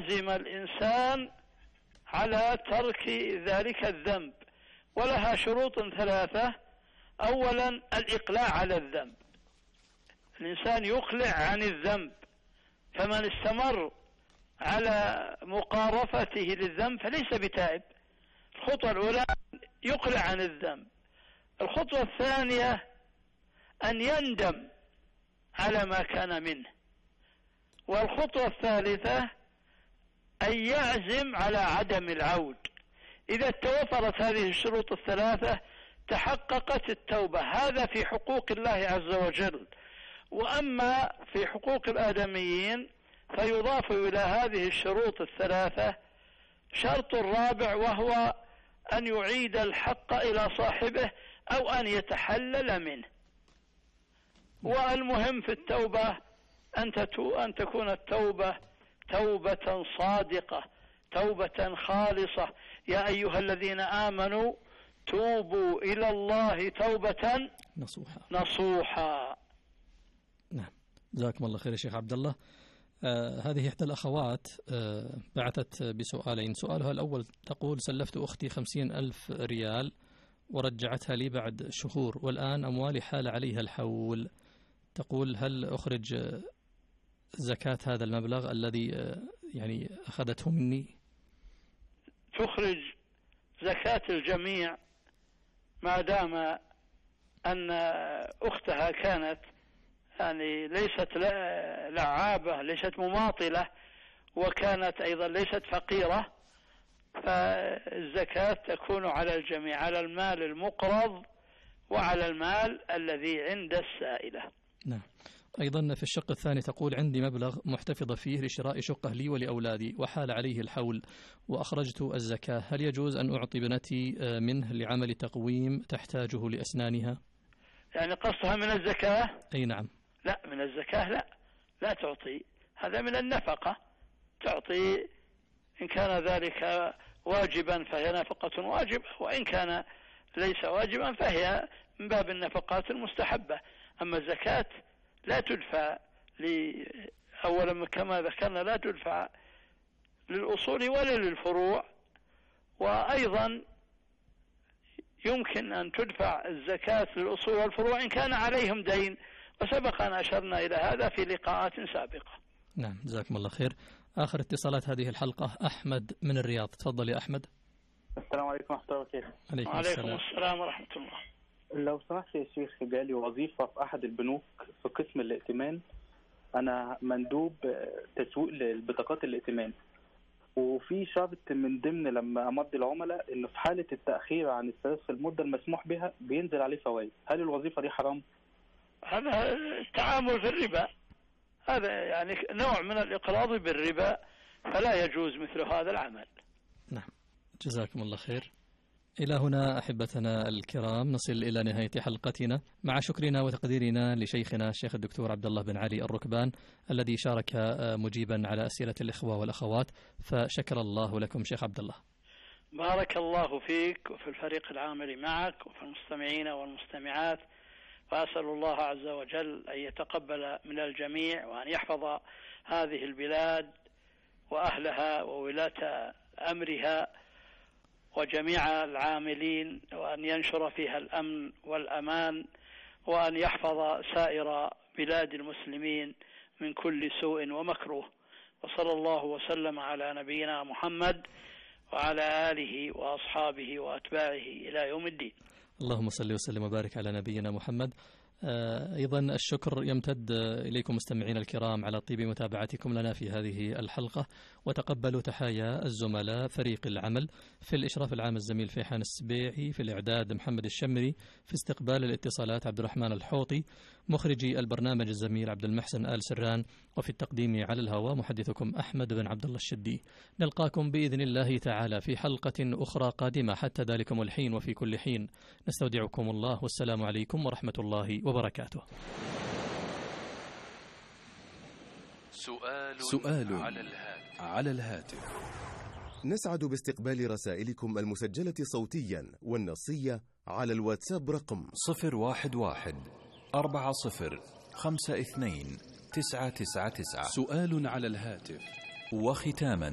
يعزم الإنسان على ترك ذلك الذنب، ولها شروط 3. أولا الإقلاع على الذنب، الإنسان يقلع عن الذنب، فمن استمر على مقارفته للذنب فليس بتائب. الخطوة الأولى يقلع عن الذنب. الخطوة الثانية أن يندم على ما كان منه. والخطوة الثالثة أن يعزم على عدم العود. إذا توفرت هذه الشروط 3 تحققت التوبة. هذا في حقوق الله عز وجل. وأما في حقوق الآدميين فيضاف إلى هذه الشروط 3 شرط رابع، وهو أن يعيد الحق إلى صاحبه أو أن يتحلل منه. والمهم في التوبة أن تكون التوبة توبة صادقة، توبة خالصة. يا أيها الذين آمنوا توبوا إلى الله توبة نصوحا. نعم، جزاكم الله خير يا شيخ عبد الله. هذه إحدى الأخوات بعثت بسؤالين. سؤالها الأول تقول: سلفت أختي 50,000 ريال ورجعتها لي بعد شهور، والآن أموالي حال عليها الحول. تقول: هل أخرج زكاة هذا المبلغ الذي يعني أخذته مني؟ تخرج زكاة الجميع ما دام أن أختها كانت يعني ليست لعابة، ليست مماطلة، وكانت أيضا ليست فقيرة، فالزكاة تكون على الجميع، على المال المقرض وعلى المال الذي عند السائلة. نعم. أيضا في الشق الثاني تقول: عندي مبلغ محتفظة فيه لشراء شقة لي ولأولادي وحال عليه الحول وأخرجت الزكاة، هل يجوز أن أعطي ابنتي منه لعمل تقويم تحتاجه لأسنانها؟ يعني قصها من الزكاة؟ أي نعم. لا، من الزكاة لا تعطي، هذا من النفقة. تعطي إن كان ذلك واجبا فهي نفقة واجبة، وإن كان ليس واجبا فهي من باب النفقات المستحبة. أما الزكاة لا تدفع أولا كما ذكرنا لا تدفع للأصول ولا للفروع، وأيضا يمكن أن تدفع الزكاة للأصول والفروع إن كان عليهم دين، وسبق أن أشرنا إلى هذا في لقاءات سابقة. نعم، جزاكم الله خير. آخر اتصالات هذه الحلقة أحمد من الرياض. تفضل يا أحمد. السلام عليكم ورحمة الله وبركاته. وعليكم السلام ورحمة الله. لو سمحت يا شيخ، جالي وظيفة في أحد البنوك في قسم الائتمان. أنا مندوب تسويق للبطاقات الائتمان، وفي شرط من ضمن لما أمضي العملاء إنه في حالة التأخير عن السداد في المدة المسموح بها بينزل عليه فوائد. هل الوظيفة دي حرام؟ هذا التعامل في الربا، هذا يعني نوع من الإقراض بالربا، فلا يجوز مثل هذا العمل. نعم، جزاكم الله خير. إلى هنا أحبتنا الكرام نصل إلى نهاية حلقتنا، مع شكرنا وتقديرنا لشيخنا الشيخ الدكتور عبد الله بن علي الركبان الذي شارك مجيبا على أسئلة الإخوة والأخوات، فشكر الله لكم شيخ عبد الله. بارك الله فيك وفي الفريق العامل معك وفي المستمعين والمستمعات، وأسأل الله عز وجل أن يتقبل من الجميع، وأن يحفظ هذه البلاد وأهلها وولاة أمرها وجميع العاملين، وأن ينشر فيها الأمن والأمان، وأن يحفظ سائر بلاد المسلمين من كل سوء ومكروه. وصلى الله وسلم على نبينا محمد وعلى آله وأصحابه وأتباعه إلى يوم الدين. اللهم صل وسلم وبارك على نبينا محمد. أيضا الشكر يمتد إليكم مستمعين الكرام على طيب متابعتكم لنا في هذه الحلقة، وتقبلوا تحايا الزملاء فريق العمل. في الإشراف العام الزميل فيحان السبيعي، في الإعداد محمد الشمري، في استقبال الاتصالات عبد الرحمن الحوطي، مخرجي البرنامج الزميل عبد المحسن آل سران، وفي التقديم على الهواء محدثكم أحمد بن عبد الله الشدي. نلقاكم بإذن الله تعالى في حلقة أخرى قادمة، حتى ذلكم الحين وفي كل حين نستودعكم الله، والسلام عليكم ورحمة الله وبركاته. سؤال على الهاتف. نسعد باستقبال رسائلكم المسجلة صوتيا والنصية على الواتساب رقم 011-40-52-999. سؤال على الهاتف. وختاما